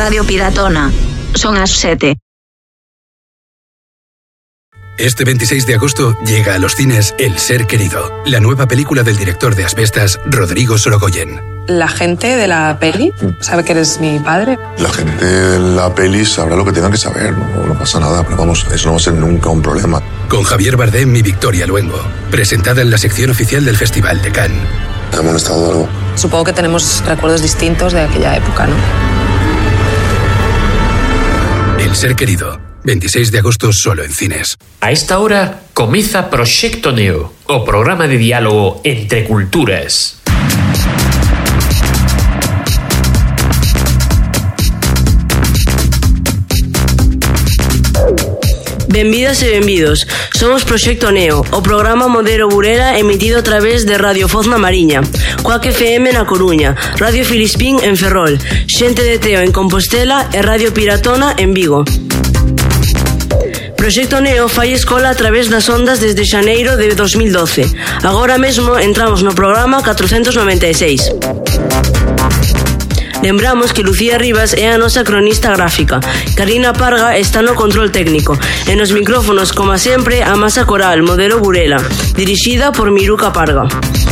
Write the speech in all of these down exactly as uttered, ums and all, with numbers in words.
Radio Piratona. Son as sete. Este veintiséis de agosto llega a los cines El Ser Querido, la nueva película del director de Asbestas, Rodrigo Sorogoyen. ¿La gente de la peli sabe que eres mi padre? La gente de la peli sabrá lo que tenga que saber, no, no pasa nada, pero vamos, eso no va a ser nunca un problema. Con Javier Bardem y Victoria Luengo, presentada en la sección oficial del Festival de Cannes. ¿Te ha molestado algo? Supongo que tenemos recuerdos distintos de aquella época, ¿no? El Ser Querido, veintiséis de agosto solo en cines. A esta hora comienza Proxecto Neo, o programa de diálogo entre culturas. Benvidas e benvidos. Somos Proxecto Neo, o programa Modelo Burela emitido a través de Radio Foz na Mariña, Coac F M na Coruña, Radio Filispín en Ferrol, Xente de Teo en Compostela e Radio Piratona en Vigo. Proxecto Neo fai escola a través das ondas desde xaneiro de dos mil doce. Agora mesmo entramos no programa catrocentos noventa e seis. Lembramos que Lucía Rivas é a nosa cronista gráfica, Karina Parga está no control técnico e nos micrófonos, como sempre, a masa coral Modelo Burela, dirixida por Miruca Parga.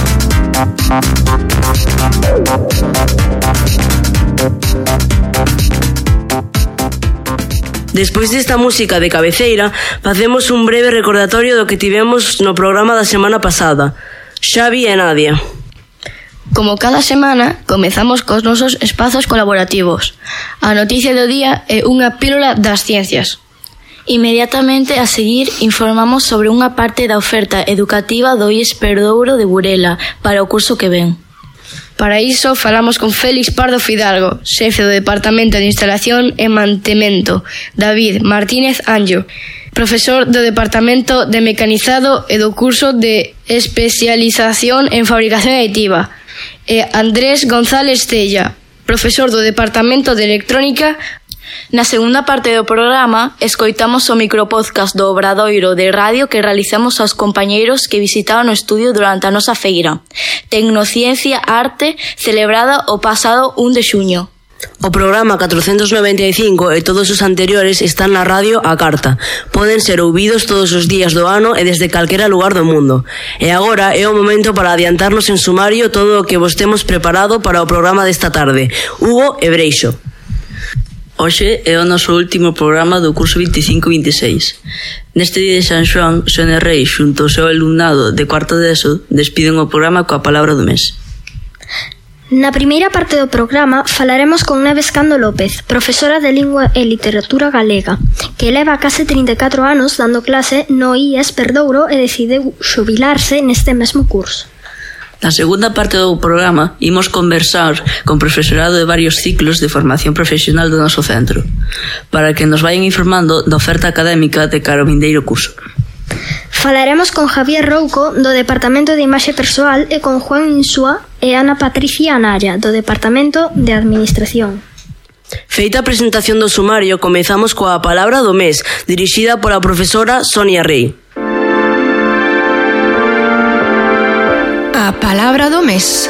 Despois desta música de cabeceira, facemos un breve recordatorio do que tivemos no programa da semana pasada. Xavi e Nadia. Como cada semana, comezamos cos nosos espazos colaborativos. A noticia do día é unha pílula das ciencias. Inmediatamente a seguir informamos sobre unha parte da oferta educativa do I E S Perdouro de Burela para o curso que ven. Para iso falamos con Félix Pardo Fidalgo, xefe do Departamento de Instalación e Mantemento, David Martínez Anjo, profesor do Departamento de Mecanizado e do curso de Especialización en Fabricación Aditiva, e Andrés González Tella, profesor do Departamento de Electrónica. Na segunda parte do programa, escoitamos o micropodcast do Obradoiro de Radio que realizamos aos compañeiros que visitaban o estudio durante a nosa feira Tecnociencia Arte, celebrada o pasado un de xuño. O programa catrocentos noventa e cinco e todos os anteriores están na radio á carta. Poden ser ouvidos todos os días do ano e desde calquera lugar do mundo. E agora é o momento para adiantarnos en sumario todo o que vos temos preparado para o programa desta tarde. Hugo e Breixo. Hoxe é o noso último programa do curso veinticinco veintiséis. Neste día de San Xoán, Sonia Rei xunto ao seu alumnado de cuarto de ESO despiden o programa coa palabra do mes. Na primeira parte do programa falaremos con Neves Cando López, profesora de Lingua e Literatura Galega, que leva case trinta e catro anos dando clase no I E S Perdouro e decideu xubilarse neste mesmo curso. Na segunda parte do programa imos conversar con profesorado de varios ciclos de formación profesional do noso centro, para que nos vayan informando da oferta académica de cara ao vindeiro curso. Falaremos con Javier Rouco, do Departamento de Imaxe Persoal, e con Juan Insúa e Ana Patricia Anaya, do Departamento de Administración. Feita a presentación do sumario, comezamos coa palabra do mes, dirixida pola profesora Sonia Rei. A palabra do mes.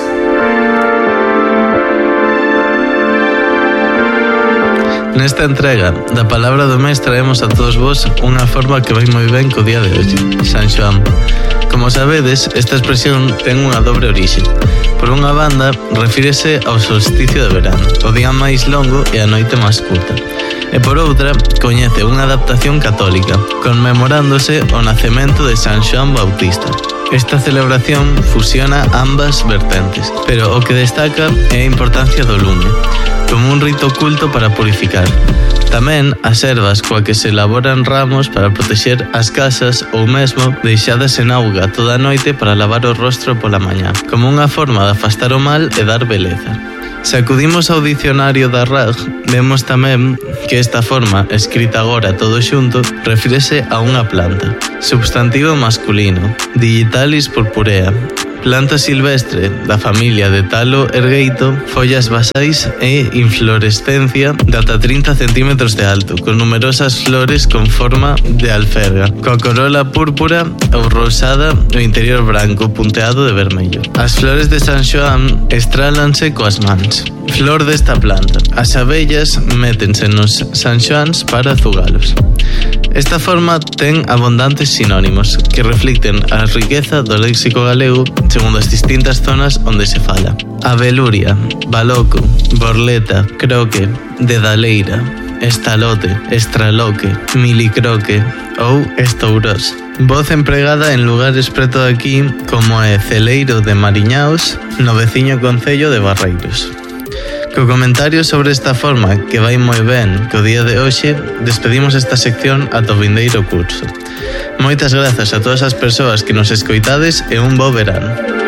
Nesta entrega da palabra do mes traemos a todos vos unha forma que vai moi ben co día de hoxe, San Xoán. Como sabedes, esta expresión ten unha dobre orixe. Por unha banda, refírese ao solsticio de verano, o día máis longo e a noite máis curta. E por outra, coñece unha adaptación católica, conmemorándose o nacemento de San Xoán Bautista. Esta celebración fusiona ambas vertentes, pero o que destaca é a importancia do lume, como un rito oculto para purificar. Tamén as ervas coa que se elaboran ramos para protexer as casas ou mesmo deixadas en auga toda a noite para lavar o rostro pola mañá, como unha forma de afastar o mal e dar beleza. Se acudimos ao dicionario da R A G, vemos tamén que esta forma, escrita agora todo xunto, refírese a unha planta. Substantivo masculino, Digitalis purpurea, planta silvestre da familia de talo ergueito, follas basais e inflorescencia de ata trinta centímetros de alto, con numerosas flores con forma de alferga, coa corola púrpura ou rosada no interior branco punteado de vermello. As flores de San Xoán estrálanse coas mans. Flor desta planta. As abellas métense nos San Xoáns para azugalos. Esta forma ten abundantes sinónimos que reflicten a riqueza do léxico galego segundo as distintas zonas onde se fala. Abeluria, baloco, borleta, croque, dedaleira, estalote, estraloque, milicroque ou estourós. Voz empregada en lugares preto de aquí como é Celeiro de Mariñaos, no veciño concello de Barreiros. Co comentario sobre esta forma, que vai moi ben co día de hoxe, despedimos esta sección ata o vindeiro curso. Moitas grazas a todas as persoas que nos escoitades e un bo verán.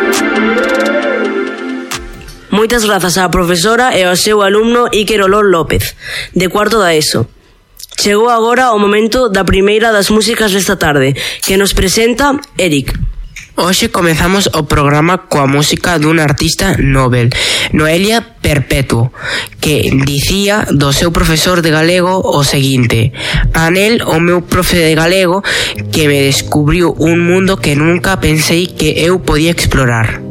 Moitas grazas á profesora e ao seu alumno Iker Olor López, de cuarto da ESO. Chegou agora o momento da primeira das músicas desta tarde, que nos presenta Eric. Hoxe comezamos o programa coa música dun artista Nobel, Noelia Perpetuo, que dicía do seu profesor de galego o seguinte: Anel, o meu profe de galego, que me descubriu un mundo que nunca pensei que eu podía explorar.